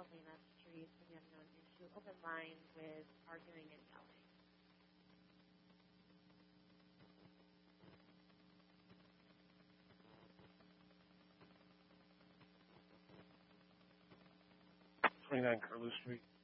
loudly in the streets when you have no issue. Open line with arguing and yelling. #29 Curlew Street.